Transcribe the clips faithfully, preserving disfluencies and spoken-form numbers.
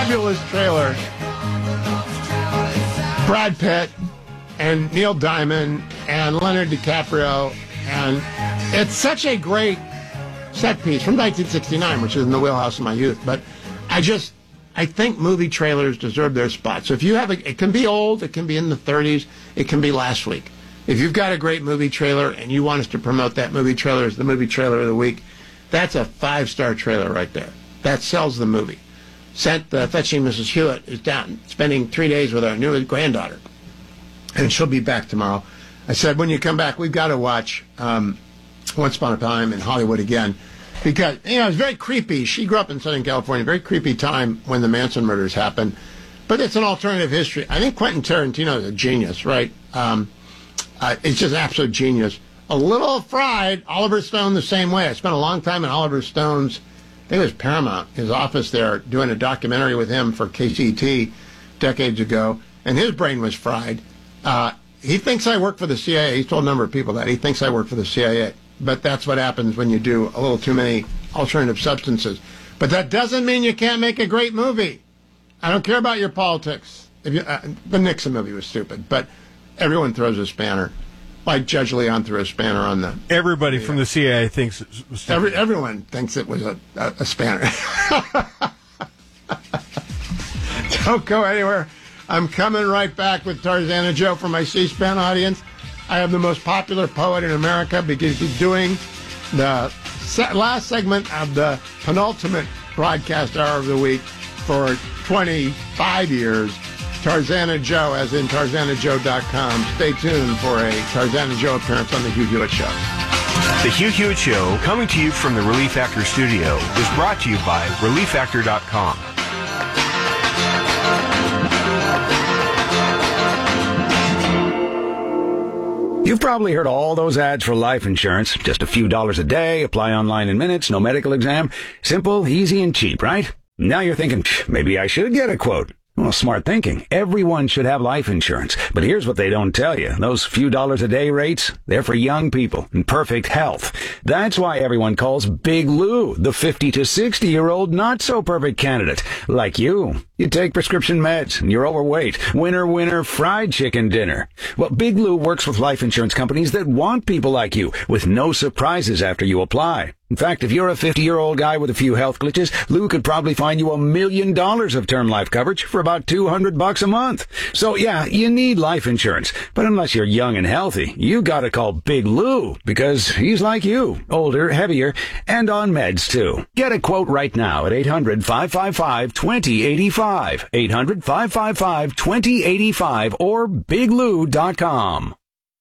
fabulous trailer. Brad Pitt and Neil Diamond and Leonardo DiCaprio, and it's such a great set piece from nineteen sixty-nine, which is in the wheelhouse of my youth. But I just, I think movie trailers deserve their spot. So if you have a, it can be old, it can be in the thirties, it can be last week. If you've got a great movie trailer and you want us to promote that movie trailer as the movie trailer of the week, that's a five-star trailer right there. That sells the movie. Sent uh, Fetching Missus Hewitt is down, spending three days with our new granddaughter. And she'll be back tomorrow. I said, when you come back, we've got to watch um, Once Upon a Time in Hollywood again. Because, you know, it's very creepy. She grew up in Southern California, very creepy time when the Manson murders happened. But it's an alternative history. I think Quentin Tarantino is a genius, right? Um, uh, it's just absolute genius. A little fried. Oliver Stone the same way. I spent a long time in Oliver Stone's, I think it was Paramount, his office there, doing a documentary with him for K C T decades ago, and his brain was fried. Uh, he thinks I work for the C I A. He's told a number of people that. He thinks I work for the C I A. But that's what happens when you do a little too many alternative substances. But that doesn't mean you can't make a great movie. I don't care about your politics. If you, uh, the Nixon movie was stupid, but everyone throws a spanner. Like Judge Leon threw a spanner on the... Everybody the, from the C I A thinks it was stupid. Every, everyone thinks it was a, a, a spanner. Don't go anywhere. I'm coming right back with Tarzana Joe for my C-SPAN audience. I have the most popular poet in America because he's doing the se- last segment of the penultimate broadcast hour of the week for twenty-five years. Tarzana Joe, as in Tarzana Joe dot com. Stay tuned for a Tarzana Joe appearance on The Hugh Hewitt Show. The Hugh Hewitt Show, coming to you from the Relief Factor studio, is brought to you by relief factor dot com. You've probably heard all those ads for life insurance. Just a few dollars a day, apply online in minutes, no medical exam. Simple, easy, and cheap, right? Now you're thinking, maybe I should get a quote. Well, smart thinking. Everyone should have life insurance. But here's what they don't tell you. Those few dollars a day rates, they're for young people in perfect health. That's why everyone calls Big Lou the fifty to sixty-year-old not-so-perfect candidate. Like you. You take prescription meds, and you're overweight. Winner, winner, fried chicken dinner. Well, Big Lou works with life insurance companies that want people like you, with no surprises after you apply. In fact, if you're a fifty-year-old guy with a few health glitches, Lou could probably find you a million dollars of term life coverage for about two hundred bucks a month. So yeah, you need life insurance. But unless you're young and healthy, you gotta call Big Lou, because he's like you, older, heavier, and on meds too. Get a quote right now at eight hundred, five five five, two zero eight five, eight hundred, five five five, two zero eight five, or big lou dot com.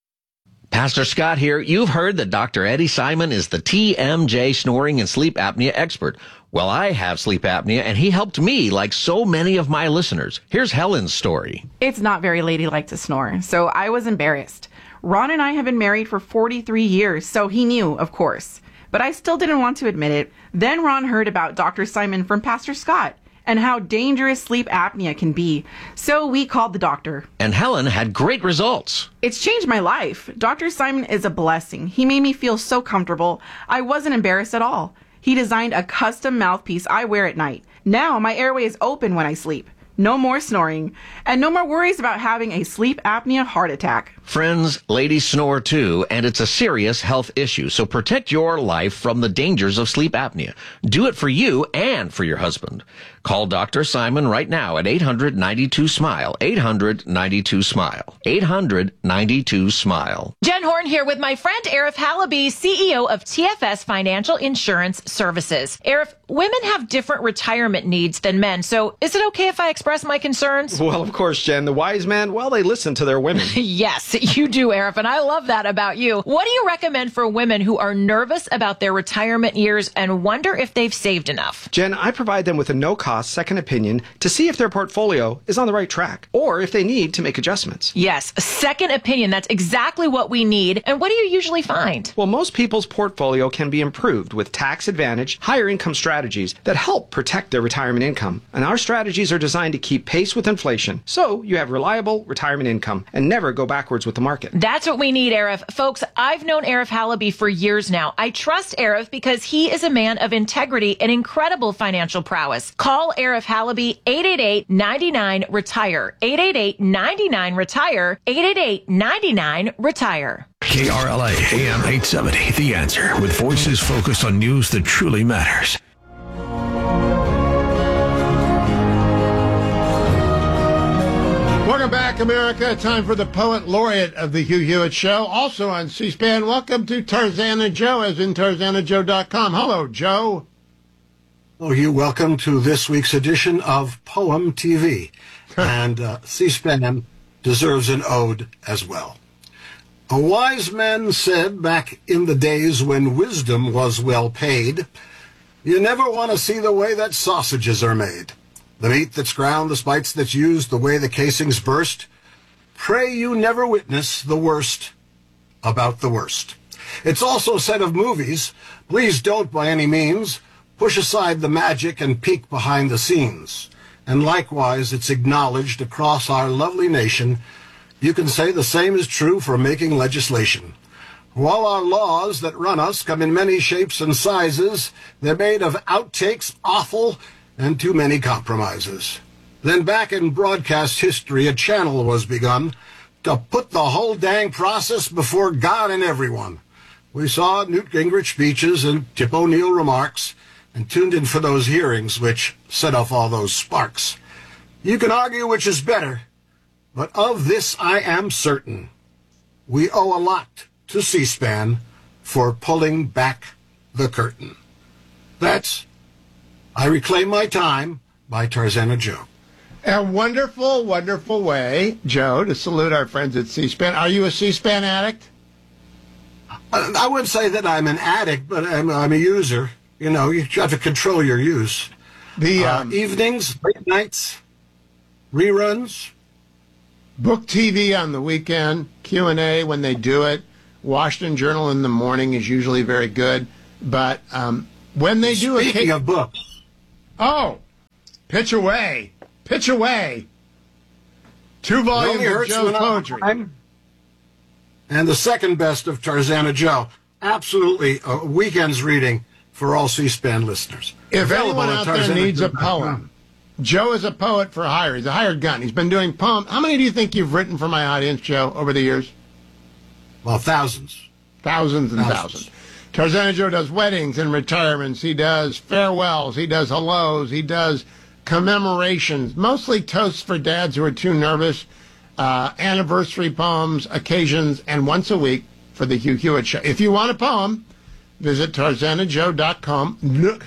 Pastor Scott here. You've heard that Doctor Eddie Simon is the T M J snoring and sleep apnea expert. Well, I have sleep apnea, and he helped me like so many of my listeners. Here's Helen's story. It's not very ladylike to snore, so I was embarrassed. Ron and I have been married for forty-three years, so he knew, of course. But I still didn't want to admit it. Then Ron heard about Doctor Simon from Pastor Scott and how dangerous sleep apnea can be. So we called the doctor. And Helen had great results. It's changed my life. Doctor Simon is a blessing. He made me feel so comfortable. I wasn't embarrassed at all. He designed a custom mouthpiece I wear at night. Now my airway is open when I sleep. No more snoring. And no more worries about having a sleep apnea heart attack. Friends, ladies snore too, and it's a serious health issue. So protect your life from the dangers of sleep apnea. Do it for you and for your husband. Call Doctor Simon right now at eight hundred, ninety-two, SMILE. eight hundred, ninety-two, SMILE. eight hundred, ninety-two, SMILE. Jen Horn here with my friend Arif Halaby, C E O of T F S Financial Insurance Services. Arif, women have different retirement needs than men, so is it okay if I express my concerns? Well, of course, Jen. The wise men, well, they listen to their women. Yes, you do, Arif, and I love that about you. What do you recommend for women who are nervous about their retirement years and wonder if they've saved enough? Jen, I provide them with a no-cost second opinion to see if their portfolio is on the right track or if they need to make adjustments. Yes, a second opinion. That's exactly what we need. And what do you usually find? Well, most people's portfolio can be improved with tax advantage, higher income strategies that help protect their retirement income. And our strategies are designed to keep pace with inflation, so you have reliable retirement income and never go backwards with the market. That's what we need, Arif. Folks, I've known Arif Halaby for years now. I trust Arif because he is a man of integrity and incredible financial prowess. Call Arif Halaby, eight eight eight, nine nine, retire. eight eight eight, nine nine, retire. eight eight eight, nine nine, retire. K R L A A M eight seventy, The Answer, with voices focused on news that truly matters. Welcome back, America. Time for the Poet Laureate of the Hugh Hewitt Show, also on C-SPAN. Welcome to Tarzana Joe, as in tarzana joe dot com. Hello, Joe. Hello, Hugh. Welcome to this week's edition of Poem T V. And uh, C-SPAN deserves an ode as well. A wise man said back in the days when wisdom was well paid, you never want to see the way that sausages are made. The meat that's ground, the spice that's used, the way the casings burst. Pray you never witness the worst about the worst. It's also said of movies, please don't by any means push aside the magic and peek behind the scenes. And likewise, it's acknowledged across our lovely nation, you can say the same is true for making legislation. While our laws that run us come in many shapes and sizes, they're made of outtakes, offal, and too many compromises. Then back in broadcast history, a channel was begun to put the whole dang process before God and everyone. We saw Newt Gingrich speeches and Tip O'Neill remarks and tuned in for those hearings which set off all those sparks. You can argue which is better, but of this I am certain. We owe a lot to C-SPAN for pulling back the curtain. That's I Reclaim My Time by Tarzana Joe. A wonderful, wonderful way, Joe, to salute our friends at C-SPAN. Are you a C-SPAN addict? I, I wouldn't say that I'm an addict, but I'm, I'm a user. You know, you have to control your use. The uh, um, evenings, late nights, reruns. Book T V on the weekend, Q and A when they do it. Washington Journal in the morning is usually very good. But um, when they do Speaking a... Speaking of books. Oh, pitch away. Pitch away. Two volumes of Joe's poetry. And the second best of Tarzana Joe. Absolutely a weekend's reading for all C-SPAN listeners. If Available anyone out there needs a poem, Joe is a poet for hire. He's a hired gun. He's been doing poems. How many do you think you've written for my audience, Joe, over the years? Well, thousands. Thousands and thousands. thousands. Tarzana Joe does weddings and retirements. He does farewells. He does hellos. He does commemorations, mostly toasts for dads who are too nervous, uh, anniversary poems, occasions, and once a week for the Hugh Hewitt Show. If you want a poem, visit tarzana joe dot com,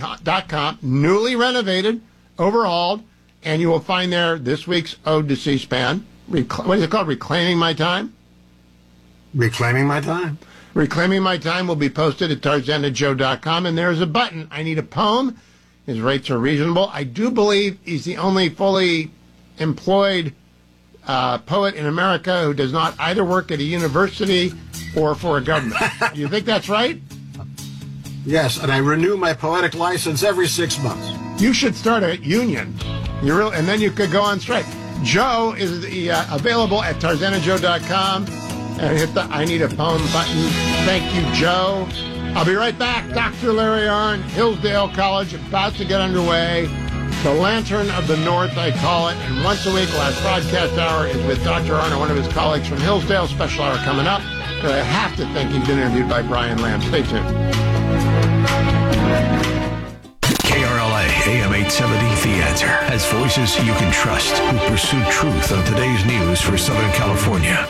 newly renovated, overhauled, and you will find there this week's Ode to C-SPAN. Recla- what is it called? Reclaiming My Time? Reclaiming My Time. Reclaiming My Time will be posted at tarzana joe dot com, and there's a button. I need a poem. His rates are reasonable. I do believe he's the only fully employed uh, poet in America who does not either work at a university or for a government. Do you think that's right? Yes, and I renew my poetic license every six months. You should start a union. You really, and then you could go on strike. Joe is the, uh, available at tarzana joe dot com. And hit the I Need a Poem button. Thank you, Joe. I'll be right back. Doctor Larry Arnn, Hillsdale College, about to get underway. The Lantern of the North, I call it. And once a week, last broadcast hour is with Doctor Arnn, one of his colleagues from Hillsdale. Special hour coming up. But I have to think he's been interviewed by Brian Lamb. Stay tuned. K R L A A M eight seventy, The Answer, has voices you can trust who pursue truth on today's news for Southern California.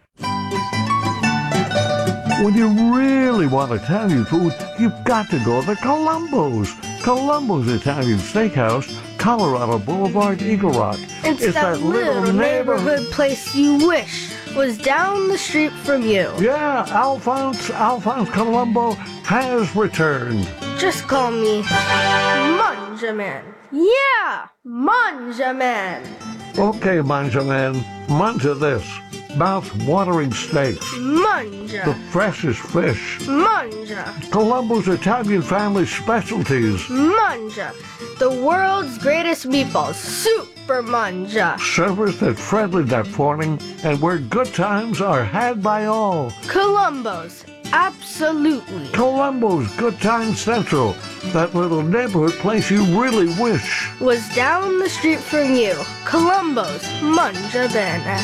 When you really want Italian food, you've got to go to Columbo's. Columbo's Italian Steakhouse, Colorado Boulevard, Eagle Rock. It's, it's that, that little, little neighborhood, neighborhood place you wish was down the street from you. Yeah, Alphonse, Alphonse Columbo has returned. Just call me Manjaman. Yeah, Manjaman. Okay, Manjaman, manja this. mouth-watering steaks, Manja. the freshest fish, Manja. Colombo's Italian family specialties, Manja. The world's greatest meatballs, Super Manja. service that's friendly that morning, and where good times are had by all. Colombo's. Absolutely. Colombo's Good Time Central, that little neighborhood place you really wish was down the street from you. Colombo's Manja Bene.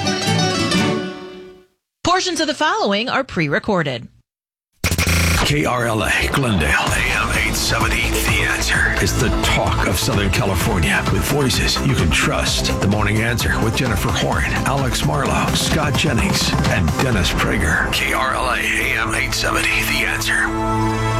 Portions of the following are pre-recorded. K R L A, Glendale, A M eight seventy, The Answer is the talk of Southern California with voices you can trust. The Morning Answer with Jennifer Horn, Alex Marlowe, Scott Jennings, and Dennis Prager. K R L A, A M eight seventy, The Answer.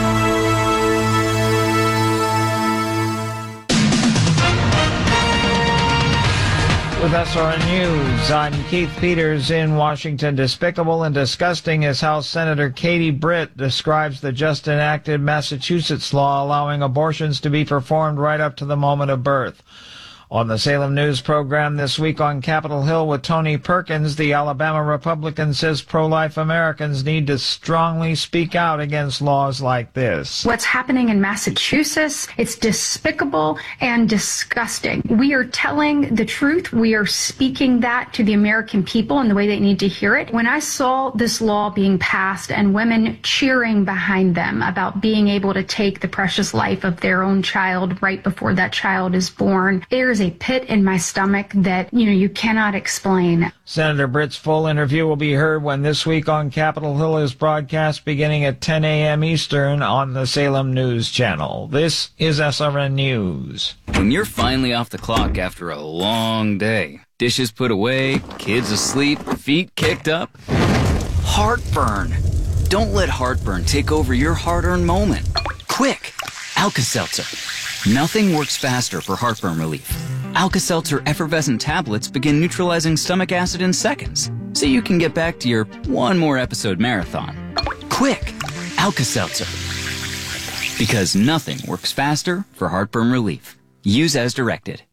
With S R N News, I'm Keith Peters in Washington. Despicable and disgusting is how Senator Katie Britt describes the just enacted Massachusetts law allowing abortions to be performed right up to the moment of birth. On the Salem News program this week on Capitol Hill with Tony Perkins, the Alabama Republican says pro-life Americans need to strongly speak out against laws like this. What's happening in Massachusetts, it's despicable and disgusting. We are telling the truth. We are speaking that to the American people in the way they need to hear it. When I saw this law being passed and women cheering behind them about being able to take the precious life of their own child right before that child is born, there's a pit in my stomach that, you know, you cannot explain. Senator Britt's full interview will be heard when This Week on Capitol Hill is broadcast beginning at ten a.m. Eastern on the Salem News Channel. This is S R N News. When you're finally off the clock after a long day, dishes put away, kids asleep, feet kicked up, heartburn. Don't let heartburn take over your hard-earned moment. Quick, Alka-Seltzer. Nothing works faster for heartburn relief. Alka-Seltzer effervescent tablets begin neutralizing stomach acid in seconds, so you can get back to your one more episode marathon. Quick, Alka-Seltzer. Because nothing works faster for heartburn relief. Use as directed.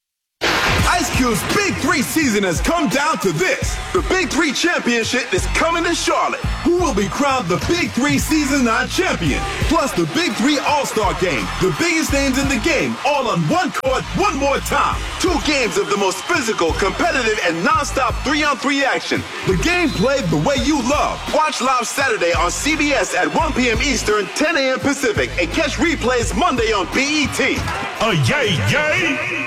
Ice Cube's Big Three season has come down to this. The Big Three Championship is coming to Charlotte. Who will be crowned the Big Three Season nine champion? Plus the Big Three All-Star Game. The biggest names in the game, all on one court, one more time. Two games of the most physical, competitive, and non-stop three-on-three action. The game played the way you love. Watch live Saturday on C B S at one p.m. Eastern, ten a.m. Pacific, and catch replays Monday on B E T. Oh, yay, yay!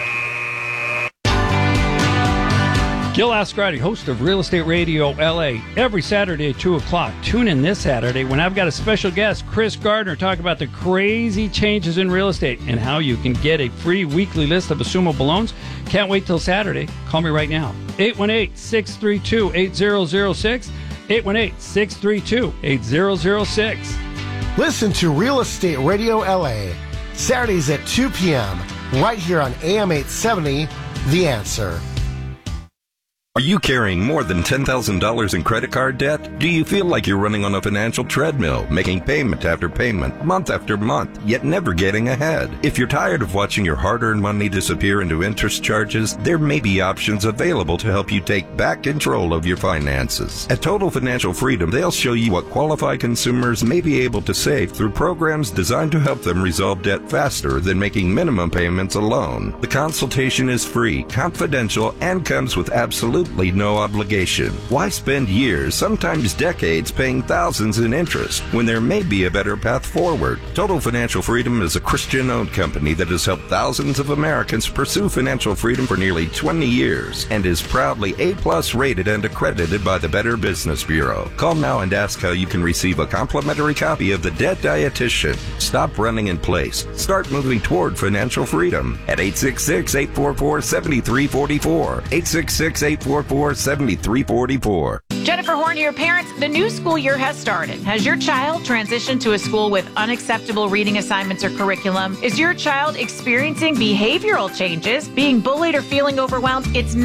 Gil Ascardi, host of Real Estate Radio L A, every Saturday at two o'clock. Tune in this Saturday when I've got a special guest, Chris Gardner, talking about the crazy changes in real estate and how you can get a free weekly list of assumable loans. Can't wait till Saturday. Call me right now. eight one eight, six three two, eight zero zero six. eight one eight, six three two, eight zero zero six. Listen to Real Estate Radio L A, Saturdays at two p.m., right here on A M eight seventy, The Answer. Are you carrying more than ten thousand dollars in credit card debt? Do you feel like you're running on a financial treadmill, making payment after payment, month after month, yet never getting ahead? If you're tired of watching your hard-earned money disappear into interest charges, there may be options available to help you take back control of your finances. At Total Financial Freedom, they'll show you what qualified consumers may be able to save through programs designed to help them resolve debt faster than making minimum payments alone. The consultation is free, confidential, and comes with absolute no obligation. Why spend years, sometimes decades, paying thousands in interest when there may be a better path forward? Total Financial Freedom is a Christian-owned company that has helped thousands of Americans pursue financial freedom for nearly twenty years and is proudly A-plus rated and accredited by the Better Business Bureau. Call now and ask how you can receive a complimentary copy of The Debt Dietitian. Stop running in place. Start moving toward financial freedom at eight six six, eight four four, seven three four four. eight six six, eight four four, seven three four four. Jennifer Horn to your parents. The new school year has started. Has your child transitioned to a school with unacceptable reading assignments or curriculum? Is your child experiencing behavioral changes, being bullied or feeling overwhelmed? It's not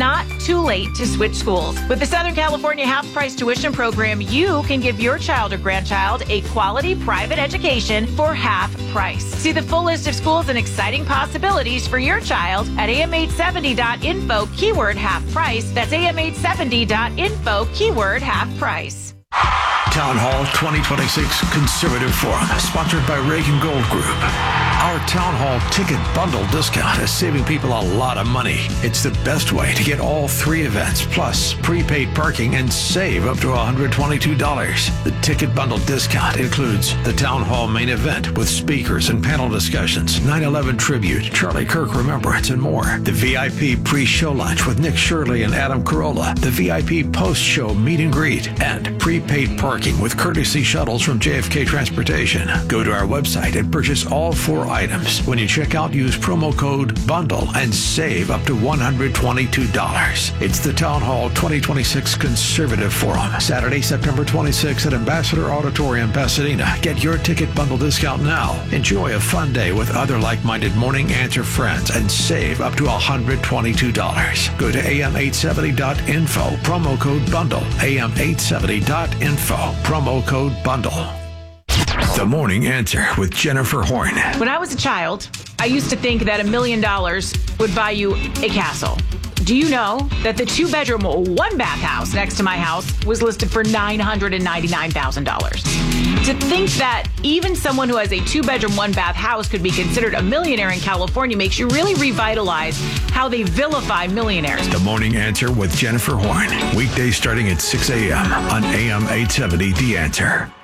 too late to switch schools. With the Southern California half-price tuition program, you can give your child or grandchild a quality private education for half price. See the full list of schools and exciting possibilities for your child at A M eight seventy dot info, keyword half price. That's A M eight seventy dot info, keyword half price. Town Hall twenty twenty-six Conservative Forum, sponsored by Reagan Gold Group. Our Town Hall ticket bundle discount is saving people a lot of money. It's the best way to get all three events, plus prepaid parking, and save up to one hundred twenty-two dollars. The ticket bundle discount includes the Town Hall main event with speakers and panel discussions, nine eleven tribute, Charlie Kirk Remembrance, and more. The V I P pre-show lunch with Nick Shirley and Adam Carolla, the V I P post-show meet and greet, and prepaid parking with courtesy shuttles from J F K Transportation. Go to our website and purchase all four items. When you check out, use promo code BUNDLE and save up to one hundred twenty-two dollars. It's the Town Hall twenty twenty-six Conservative Forum, Saturday, September twenty-sixth at Ambassador Auditorium, Pasadena. Get your ticket bundle discount now. Enjoy a fun day with other like-minded Morning Answer friends and save up to one hundred twenty-two dollars. Go to A M eight seventy dot info, promo code BUNDLE, A M eight seventy dot info, promo code BUNDLE. The Morning Answer with Jennifer Horn. When I was a child, I used to think that a million dollars would buy you a castle. Do you know that the two-bedroom, one-bath house next to my house was listed for nine hundred ninety-nine thousand dollars? To think that even someone who has a two-bedroom, one-bath house could be considered a millionaire in California makes you really revitalize how they vilify millionaires. The Morning Answer with Jennifer Horn. Weekdays starting at six a.m. on A M eight seventy The Answer.